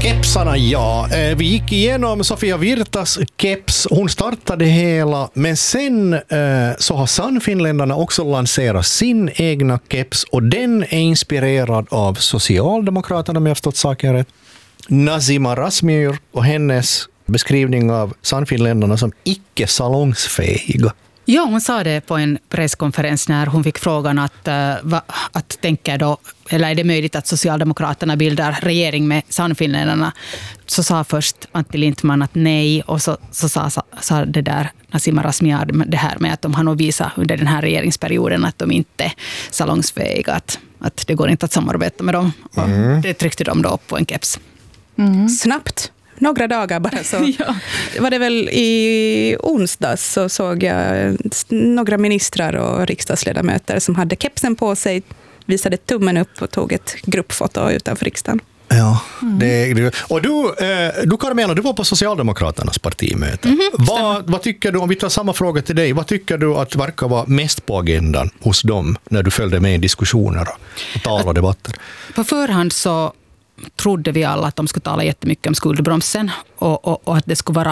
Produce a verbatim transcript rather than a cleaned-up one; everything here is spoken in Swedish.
Kepsarna, ja. Vi gick igenom Sofia Virtas keps. Hon startade hela, men sen eh, så har Sannfinländarna också lanserat sin egna keps, och den är inspirerad av Socialdemokraterna, om jag har förstått saken rätt. Nazima Razmyr och hennes beskrivning av Sannfinländarna som icke salongsfähiga. Ja, hon sa det på en presskonferens när hon fick frågan att, uh, va, att tänka då, eller är det möjligt att Socialdemokraterna bildar regering med Sannfinländarna? Så sa först Antti Lindman att nej, och så, så sa, sa, sa det där Nazima Razmyar det här med att de har nog visat under den här regeringsperioden att de inte är salongsfähiga, att, att det går inte att samarbeta med dem. Mm. Och det tryckte de då på en keps. Mm. Snabbt. Några dagar bara så ja. Var det väl i onsdags så såg jag några ministrar och riksdagsledamöter som hade kepsen på sig, visade tummen upp och tog ett gruppfoto utanför riksdagen. Ja, mm. det, det, och du, eh, du Carmela, du var på Socialdemokraternas partimöte. Mm-hmm, vad, vad tycker du, om vi tar samma fråga till dig, vad tycker du att verkar vara mest på agendan hos dem när du följde med i diskussioner och tal och debatter? På förhand så trodde vi alla att de skulle tala jättemycket om skuldbromsen och, och, och att det skulle vara